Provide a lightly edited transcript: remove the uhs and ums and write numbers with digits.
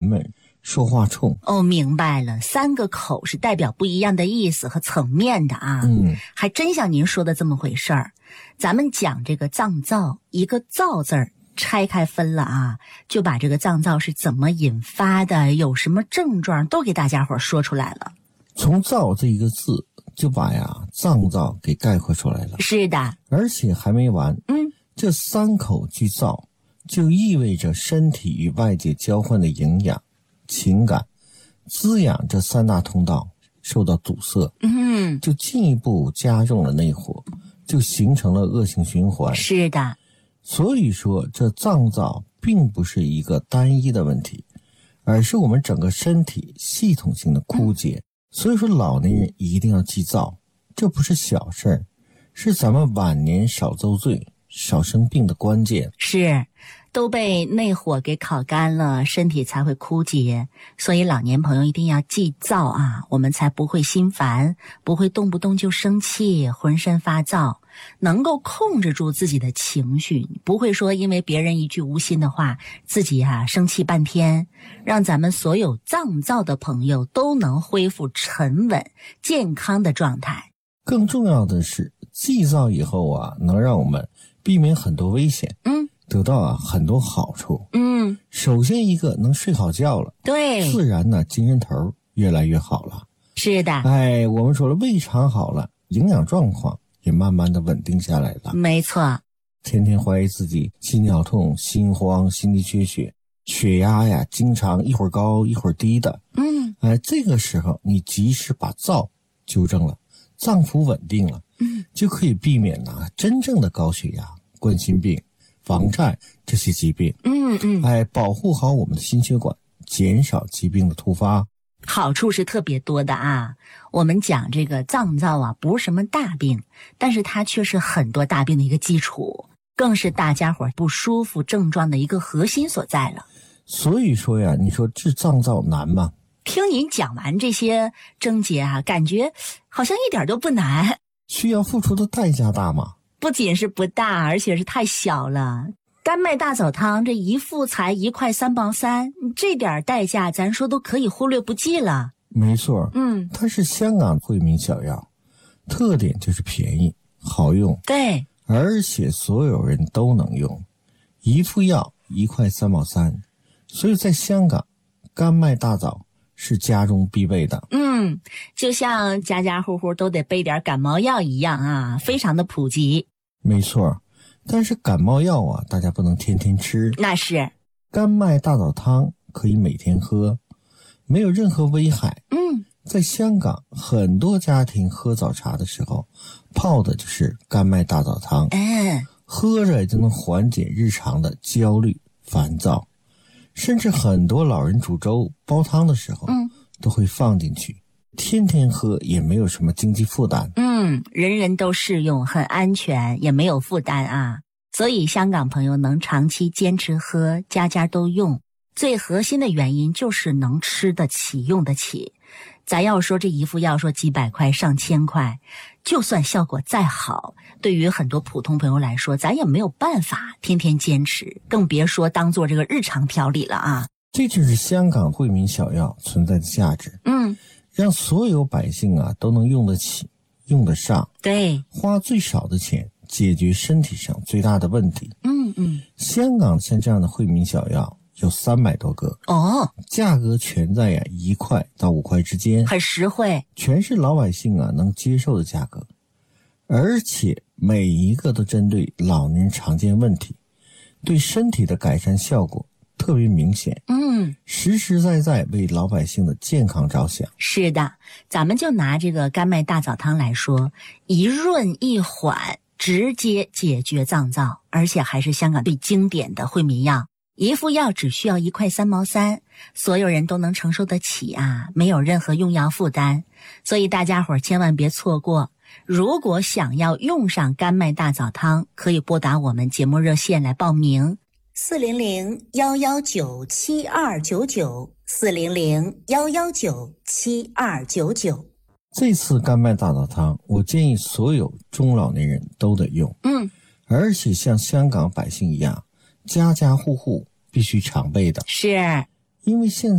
们说话冲。 哦，明白了，3个口是代表不一样的意思和层面的啊。还真像您说的这么回事儿。咱们讲这个脏燥，一个燥字儿拆开分了啊，就把这个脏燥是怎么引发的，有什么症状都给大家伙说出来了。 从燥这一个字就把脏燥给概括出来了。 是的， 而且还没完。这3口具燥就意味着身体与外界交换的营养、情感、滋养这3大通道受到堵塞，就进一步加重了内火，就形成了恶性循环。 是的， 所以说这脏燥并不是一个单一的问题，而是我们整个身体系统性的枯竭。所以说老年人一定要忌燥，这不是小事儿，是咱们晚年少遭罪、少生病的关键。 是，都被内火给烤干了，身体才会枯竭。所以老年朋友一定要忌燥啊，我们才不会心烦，不会动不动就生气，浑身发燥，能够控制住自己的情绪，不会说因为别人一句无心的话，自己生气半天。让咱们所有脏燥的朋友都能恢复沉稳、健康的状态。 更重要的是，忌燥以后能让我们避免很多危险，得到很多好处。首先一个能睡好觉了， 对， 自然精神头越来越好了。 是的， 我们说了，胃肠好了，营养状况也慢慢的稳定下来了。 没错， 天天怀疑自己心绞痛、心慌、心力缺血，血压经常一会儿高一会儿低的。这个时候你及时把燥纠正了，脏腑稳定了，就可以避免真正的高血压、冠心病、房颤这些疾病。保护好我们的心血管，减少疾病的突发。 好处是特别多的啊。我们讲这个脏燥不是什么大病，但是它却是很多大病的一个基础，更是大家伙不舒服症状的一个核心所在了。 所以说你说治脏燥难吗？ 听您讲完这些症结感觉好像一点都不难。 需要付出的代价大吗？ 不仅是不大，而且是太小了。甘麦大枣汤这一副才1块3毛3，这点代价咱说都可以忽略不计了。 没错，它是香港惠民小药，特点就是便宜好用， 对， 而且所有人都能用，一副药1块3毛3，所以在香港甘麦大枣是家中必备的。 就像家家户户都得备点感冒药一样非常的普及。 没错，但是感冒药大家不能天天吃。 那是， 甘麦大枣汤可以每天喝，没有任何危害。在香港很多家庭喝早茶的时候泡的就是甘麦大枣汤，喝着就能缓解日常的焦虑烦躁，甚至很多老人煮粥煲汤的时候都会放进去，天天喝也没有什么经济负担。 人人都适用，很安全，也没有负担所以香港朋友能长期坚持喝，家家都用，最核心的原因就是能吃得起用得起。咱要说这一副药说几百块上千块，就算效果再好，对于很多普通朋友来说，咱也没有办法天天坚持，更别说当做这个日常调理了这就是香港惠民小药存在的价值。让所有百姓都能用得起用得上， 对， 花最少的钱解决身体上最大的问题。香港像这样的惠民小药有300多个价格全在1块到5块之间， 很实惠， 全是老百姓能接受的价格，而且每一个都针对老年人常见问题，对身体的改善效果特别明显，实实在在为老百姓的健康着想。 是的，咱们就拿这个甘麦大枣汤来说，一润一缓，直接解决脏燥，而且还是香港最经典的惠民药。一副药只需要1块3毛3，所有人都能承受得起没有任何用药负担，所以大家伙千万别错过。如果想要用上甘麦大枣汤，可以拨打我们节目热线来报名，400-119-7299，400-119-7299。 这次甘麦大枣汤，我建议所有中老年人都得用，而且像香港百姓一样，家家户户必须常备的， 是因为现在